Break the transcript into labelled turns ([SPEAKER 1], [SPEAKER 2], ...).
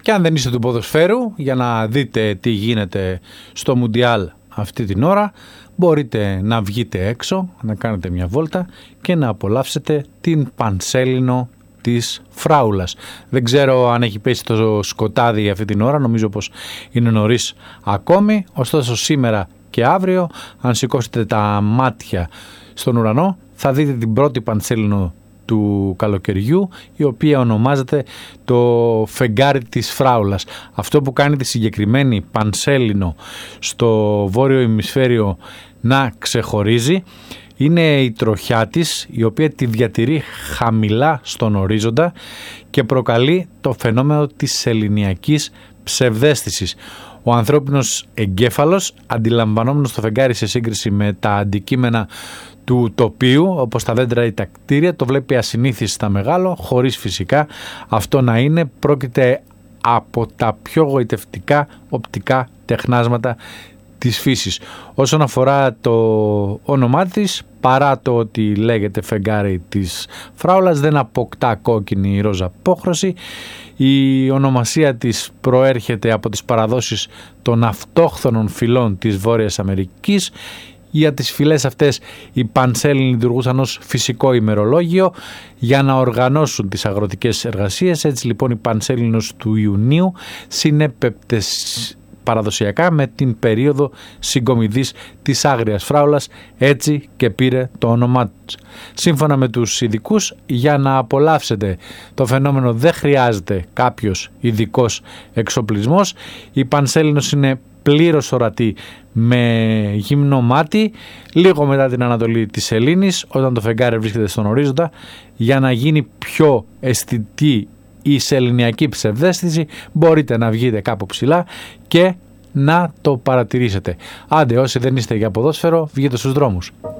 [SPEAKER 1] Και αν δεν είστε του ποδοσφαίρου, για να δείτε τι γίνεται στο Μουντιάλ αυτή την ώρα, μπορείτε να βγείτε έξω, να κάνετε μια βόλτα και να απολαύσετε την Πανσέλινο της Φράουλας. Δεν ξέρω αν έχει πέσει το σκοτάδι αυτή την ώρα, νομίζω πως είναι νωρίς ακόμη, ωστόσο σήμερα και αύριο, αν σηκώσετε τα μάτια στον ουρανό, θα δείτε την πρώτη Πανσέλινο του καλοκαιριού, η οποία ονομάζεται το φεγγάρι της Φράουλας. Αυτό που κάνει τη συγκεκριμένη Πανσέλινο στο βόρειο ημισφαίριο να ξεχωρίζει είναι η τροχιά της, η οποία τη διατηρεί χαμηλά στον ορίζοντα και προκαλεί το φαινόμενο της σεληνιακής ψευδαίσθησης. Ο ανθρώπινος εγκέφαλος, αντιλαμβανόμενος το φεγγάρι σε σύγκριση με τα αντικείμενα του τοπίου, όπως τα δέντρα ή τα κτίρια, το βλέπει ασυνήθιστα μεγάλο, χωρίς φυσικά αυτό να είναι. Πρόκειται από τα πιο γοητευτικά οπτικά τεχνάσματα της φύσης. Όσον αφορά το όνομά της, παρά το ότι λέγεται φεγγάρι της Φράουλας, δεν αποκτά κόκκινη ή ρόζα απόχρωση. Η ονομασία της προέρχεται από τις παραδόσεις των αυτόχθονων φυλών της Βόρειας Αμερικής. Για τις φυλές αυτές οι Πανσέλινοι λειτουργούσαν ως φυσικό ημερολόγιο για να οργανώσουν τις αγροτικές εργασίες. Έτσι λοιπόν η Πανσέλινος του Ιουνίου συνέπεπτε παραδοσιακά με την περίοδο συγκομιδής της Άγριας Φράουλας, έτσι και πήρε το όνομά της. Σύμφωνα με τους ειδικούς, για να απολαύσετε το φαινόμενο δεν χρειάζεται κάποιος ειδικός εξοπλισμός. Η Πανσέλινος είναι πλήρως ορατή με γυμνό μάτι, λίγο μετά την ανατολή της σελήνης, όταν το φεγγάρι βρίσκεται στον ορίζοντα. Για να γίνει πιο αισθητή η σεληνιακή ψευδαίσθηση, μπορείτε να βγείτε κάπου ψηλά και να το παρατηρήσετε. Άντε, όσοι δεν είστε για ποδόσφαιρο, βγείτε στους δρόμους.